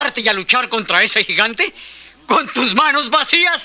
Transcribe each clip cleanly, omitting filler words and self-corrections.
enfrentarte y a luchar contra ese gigante con tus manos vacías?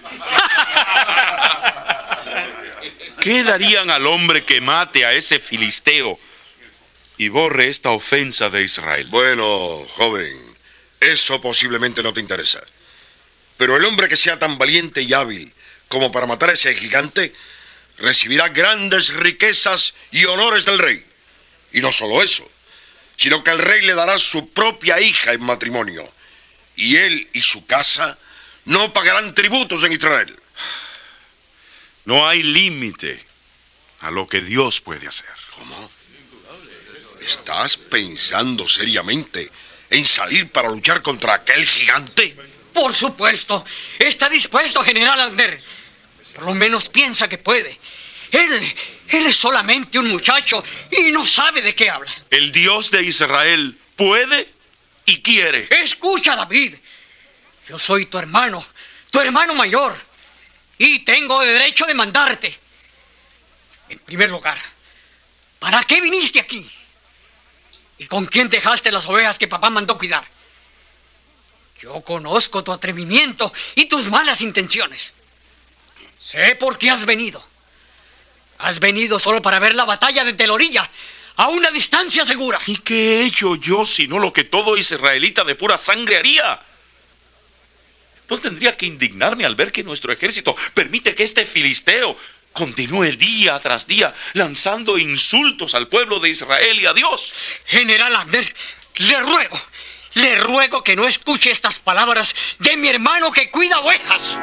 ¿Qué darían al hombre que mate a ese filisteo y borre esta ofensa de Israel? Bueno, joven, eso posiblemente no te interesa. Pero el hombre que sea tan valiente y hábil como para matar a ese gigante recibirá grandes riquezas y honores del rey. Y no solo eso, sino que el rey le dará su propia hija en matrimonio. Y él y su casa no pagarán tributos en Israel. No hay límite a lo que Dios puede hacer. ¿Cómo? ¿Estás pensando seriamente en salir para luchar contra aquel gigante? Por supuesto. Está dispuesto, general Abner. Por lo menos piensa que puede. Él es solamente un muchacho y no sabe de qué habla. El Dios de Israel puede y quiere. Escucha, David. Yo soy tu hermano mayor, y tengo derecho de mandarte. En primer lugar, ¿para qué viniste aquí? ¿Y con quién dejaste las ovejas que papá mandó cuidar? Yo conozco tu atrevimiento y tus malas intenciones. Sé por qué has venido. Has venido solo para ver la batalla desde la orilla, a una distancia segura. ¿Y qué he hecho yo sino lo que todo israelita de pura sangre haría? ¿No tendría que indignarme al ver que nuestro ejército permite que este filisteo continúe día tras día lanzando insultos al pueblo de Israel y a Dios? General Abner, le ruego que no escuche estas palabras de mi hermano que cuida ovejas.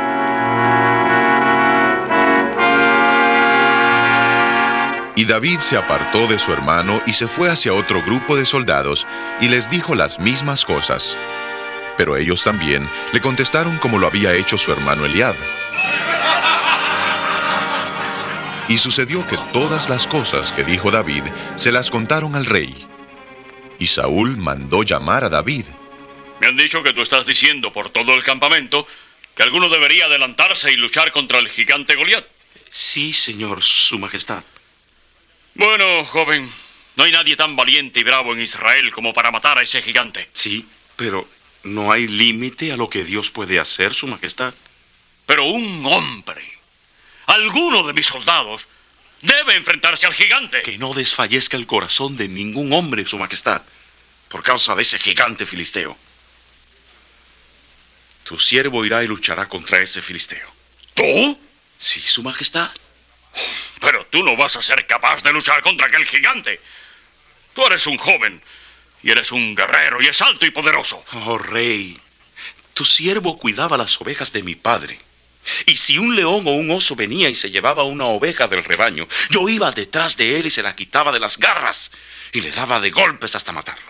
Y David se apartó de su hermano y se fue hacia otro grupo de soldados y les dijo las mismas cosas. Pero ellos también le contestaron como lo había hecho su hermano Eliab. Y sucedió que todas las cosas que dijo David se las contaron al rey. Y Saúl mandó llamar a David. Me han dicho que tú estás diciendo por todo el campamento que alguno debería adelantarse y luchar contra el gigante Goliat. Sí, señor, su majestad. Bueno, joven, no hay nadie tan valiente y bravo en Israel como para matar a ese gigante. Sí, pero no hay límite a lo que Dios puede hacer, su majestad. Pero un hombre, alguno de mis soldados, debe enfrentarse al gigante. Que no desfallezca el corazón de ningún hombre, su majestad, por causa de ese gigante filisteo. Tu siervo irá y luchará contra ese filisteo. ¿Tú? Sí, su majestad. Pero tú no vas a ser capaz de luchar contra aquel gigante. Tú eres un joven, y eres un guerrero, y es alto y poderoso. Oh, rey, tu siervo cuidaba las ovejas de mi padre. Y si un león o un oso venía y se llevaba una oveja del rebaño, yo iba detrás de él y se la quitaba de las garras y le daba de golpes hasta matarlo.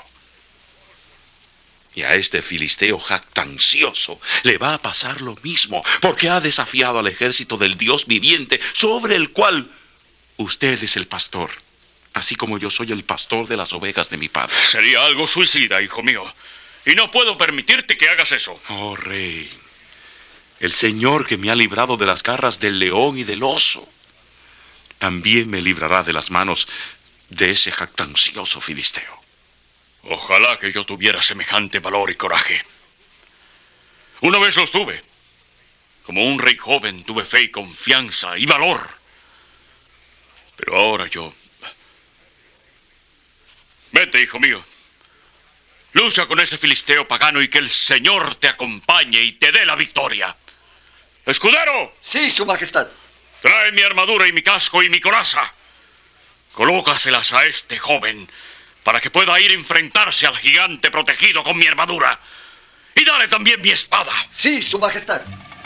Y a este filisteo jactancioso le va a pasar lo mismo, porque ha desafiado al ejército del Dios viviente, sobre el cual usted es el pastor, así como yo soy el pastor de las ovejas de mi padre. Sería algo suicida, hijo mío, y no puedo permitirte que hagas eso. Oh, rey, el Señor que me ha librado de las garras del león y del oso, también me librará de las manos de ese jactancioso filisteo. Ojalá que yo tuviera semejante valor y coraje. Una vez los tuve. Como un rey joven tuve fe y confianza y valor. Pero ahora yo... Vete, hijo mío. Lucha con ese filisteo pagano y que el Señor te acompañe y te dé la victoria. ¡Escudero! Sí, su majestad. Trae mi armadura y mi casco y mi coraza. Colócaselas a este joven para que pueda ir a enfrentarse al gigante protegido con mi armadura. Y dale también mi espada. Sí, su majestad.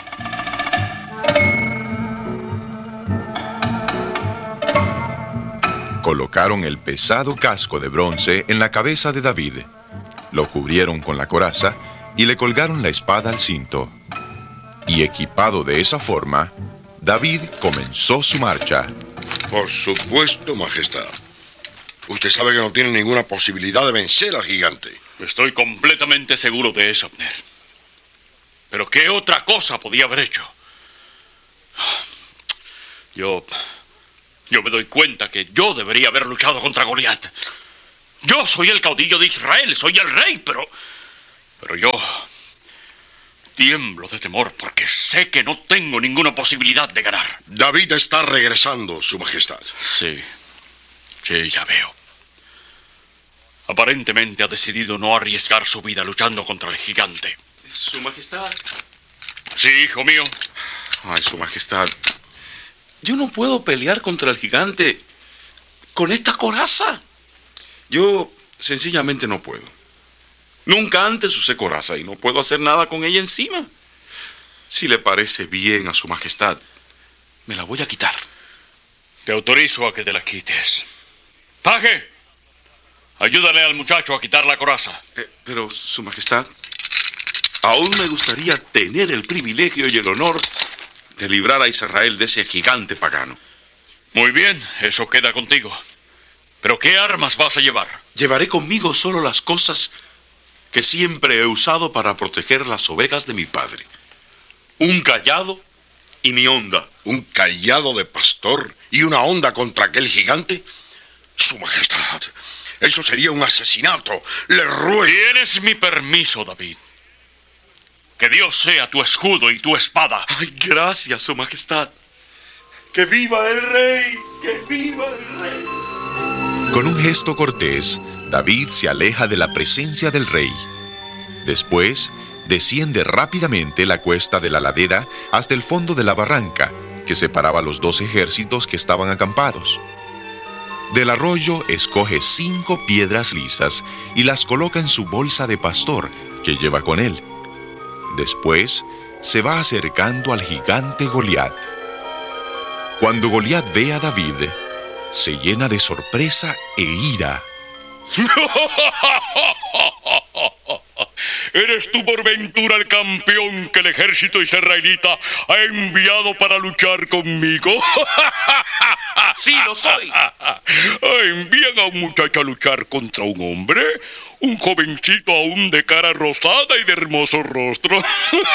Colocaron el pesado casco de bronce en la cabeza de David, lo cubrieron con la coraza y le colgaron la espada al cinto. Y equipado de esa forma, David comenzó su marcha. Por supuesto, majestad. Usted sabe que no tiene ninguna posibilidad de vencer al gigante. Estoy completamente seguro de eso, Abner. Pero ¿qué otra cosa podía haber hecho? Yo me doy cuenta que yo debería haber luchado contra Goliat. Yo soy el caudillo de Israel, soy el rey, pero Pero yo tiemblo de temor porque sé que no tengo ninguna posibilidad de ganar. David está regresando, Su Majestad. Sí, ya veo. Aparentemente ha decidido no arriesgar su vida luchando contra el gigante. Su Majestad. Sí, hijo mío. Ay, Su Majestad. Yo no puedo pelear contra el gigante con esta coraza. Yo sencillamente no puedo. Nunca antes usé coraza y no puedo hacer nada con ella encima. Si le parece bien a Su Majestad, me la voy a quitar. Te autorizo a que te la quites. Paje, ayúdale al muchacho a quitar la coraza. Pero, Su Majestad, aún me gustaría tener el privilegio y el honor de librar a Israel de ese gigante pagano. Muy bien, eso queda contigo. ¿Pero qué armas vas a llevar? Llevaré conmigo solo las cosas que siempre he usado para proteger las ovejas de mi padre. Un cayado y mi honda. ¿Un cayado de pastor y una honda contra aquel gigante? Su Majestad, eso sería un asesinato. Le ruego. Tienes mi permiso, David. Que Dios sea tu escudo y tu espada. Ay, gracias, Su Majestad. ¡Que viva el rey! ¡Que viva el rey! Con un gesto cortés, David se aleja de la presencia del rey. Después, desciende rápidamente la cuesta de la ladera hasta el fondo de la barranca que separaba los dos ejércitos que estaban acampados. Del arroyo escoge 5 piedras lisas y las coloca en su bolsa de pastor que lleva con él. Después, se va acercando al gigante Goliat. Cuando Goliat ve a David, se llena de sorpresa e ira. ¿Eres tú por ventura el campeón que el ejército israelita ha enviado para luchar conmigo? ¡Sí, lo soy! ¿Envían a un muchacho a luchar contra un hombre? Un jovencito aún de cara rosada y de hermoso rostro.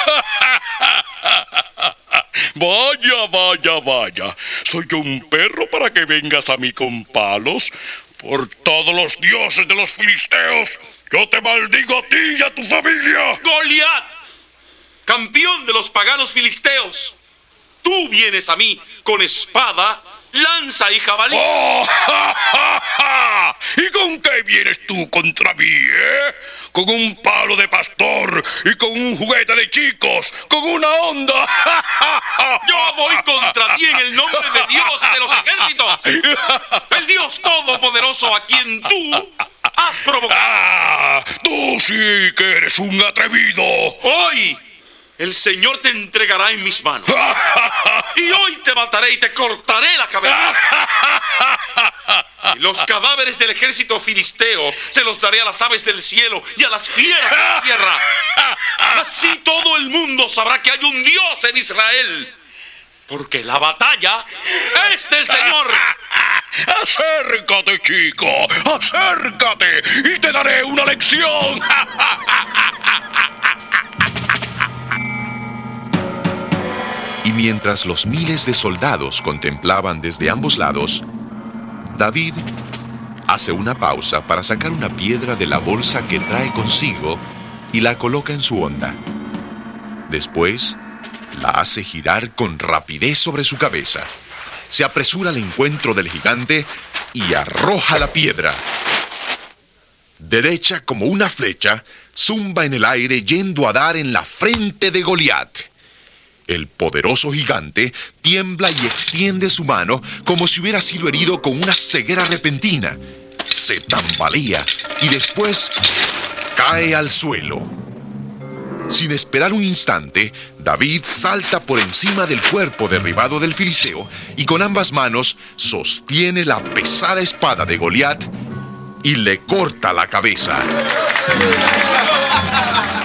Vaya. ¿Soy yo un perro para que vengas a mí con palos? Por todos los dioses de los filisteos, yo te maldigo a ti y a tu familia. ¡Goliat! ¡Campeón de los paganos filisteos! Tú vienes a mí con espada, lanza y jabalí. ¡Oh, ja, ja, ja! ¿Y con qué vienes tú contra mí, Con un palo de pastor y con un juguete de chicos, con una honda. Yo voy contra ti en el nombre de Dios de los ejércitos, el Dios todopoderoso a quien tú has provocado. Tú sí que eres un atrevido. Hoy el Señor te entregará en mis manos. Y hoy te mataré y te cortaré la cabeza. Y los cadáveres del ejército filisteo se los daré a las aves del cielo y a las fieras de la tierra. Así todo el mundo sabrá que hay un Dios en Israel. Porque la batalla es del Señor. Acércate, chico. Acércate y te daré una lección. Y mientras los miles de soldados contemplaban desde ambos lados, David hace una pausa para sacar una piedra de la bolsa que trae consigo y la coloca en su honda. Después, la hace girar con rapidez sobre su cabeza. Se apresura al encuentro del gigante y arroja la piedra. Derecha como una flecha, zumba en el aire yendo a dar en la frente de Goliat. El poderoso gigante tiembla y extiende su mano como si hubiera sido herido con una ceguera repentina. Se tambalea y después cae al suelo. Sin esperar un instante, David salta por encima del cuerpo derribado del filisteo y con ambas manos sostiene la pesada espada de Goliat y le corta la cabeza.